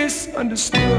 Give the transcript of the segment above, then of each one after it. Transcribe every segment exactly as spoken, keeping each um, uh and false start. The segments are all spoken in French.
misunderstood.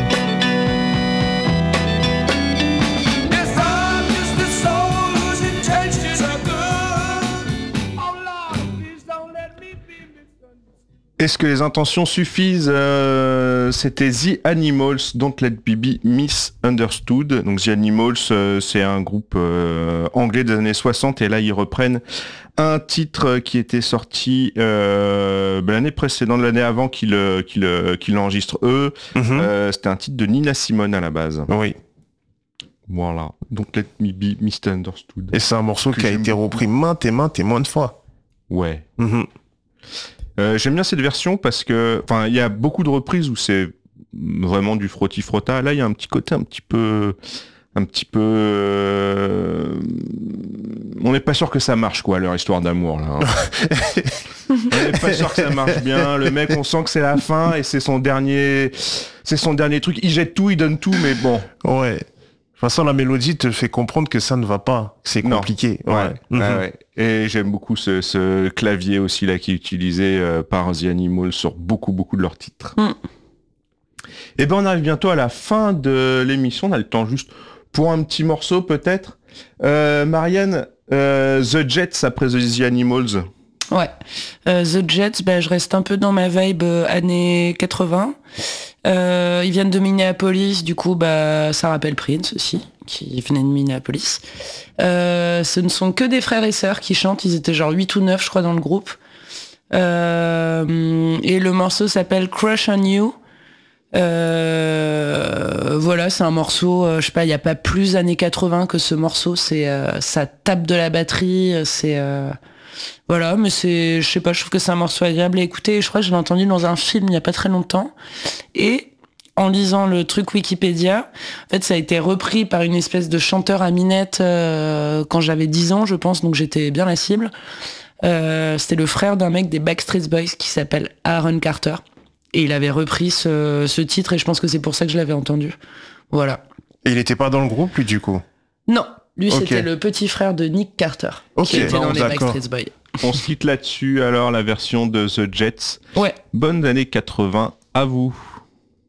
Est-ce que les intentions suffisent? euh, C'était The Animals, Don't Let Me Be Misunderstood. Donc The Animals, euh, c'est un groupe euh, anglais des années soixante, et là ils reprennent un titre qui était sorti euh, ben, l'année précédente, l'année avant qu'ils qu'ils qu'ils l'enregistrent eux. Mm-hmm. Euh, c'était un titre de Nina Simone à la base. Oui. Voilà, Don't Let Me Be Misunderstood. Et c'est un morceau qui a été repris maintes et maintes et maintes fois. Ouais. Mm-hmm. Euh, j'aime bien cette version parce que, enfin, il y a beaucoup de reprises où c'est vraiment du frotti-frotta. Là, il y a un petit côté un petit peu, un petit peu, euh... on n'est pas sûr que ça marche, quoi, leur histoire d'amour, là. Hein. On n'est pas sûr que ça marche bien. Le mec, on sent que c'est la fin et c'est son dernier, c'est son dernier truc. Il jette tout, il donne tout, mais bon. Ouais. De toute façon, la mélodie te fait comprendre que ça ne va pas, que c'est compliqué. Non. Ouais. Ouais. Mm-hmm. Ouais, ouais. Et j'aime beaucoup ce, ce clavier aussi là qui est utilisé euh, par The Animals sur beaucoup beaucoup de leurs titres. Mm. Et ben on arrive bientôt à la fin de l'émission. On a le temps juste pour un petit morceau peut-être. Euh, Marianne, euh, The Jets après The Animals. Ouais. Euh, The Jets, bah, je reste un peu dans ma vibe euh, années quatre-vingts. Euh, ils viennent de Minneapolis, du coup, bah, ça rappelle Prince aussi, qui venait de Minneapolis. Euh, ce ne sont que des frères et sœurs qui chantent, ils étaient genre huit ou neuf, je crois, dans le groupe. Euh, et le morceau s'appelle Crush on You. Euh, voilà, c'est un morceau, euh, je sais pas, il n'y a pas plus années quatre-vingts que ce morceau, c'est, euh, ça tape de la batterie, c'est... Euh, Voilà, mais c'est, je sais pas, je trouve que c'est un morceau agréable à écouter. Je crois que je l'ai entendu dans un film il y a pas très longtemps. Et en lisant le truc Wikipédia, en fait, ça a été repris par une espèce de chanteur à minette euh, quand j'avais dix ans, je pense, donc j'étais bien la cible. Euh, c'était le frère d'un mec des Backstreet Boys qui s'appelle Aaron Carter. Et il avait repris ce, ce titre et je pense que c'est pour ça que je l'avais entendu. Voilà. Et il était pas dans le groupe, lui, du coup? Non. Lui, okay. C'était le petit frère de Nick Carter, okay. qui était bon, dans les d'accord. Backstreet Boys. On se quitte là-dessus, alors, la version de The Jets. Ouais. Bonnes années quatre-vingts à vous.